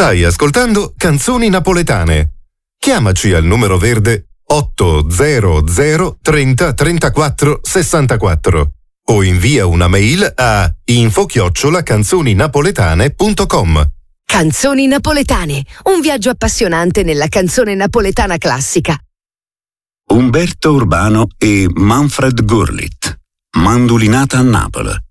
Stai ascoltando Canzoni Napoletane. Chiamaci al numero verde 800 30 34 64 o invia una mail a info@canzoninapoletane.com. Canzoni Napoletane, un viaggio appassionante nella canzone napoletana classica. Umberto Urbano e Manfred Gurlitt. Mandulinata a Napoli.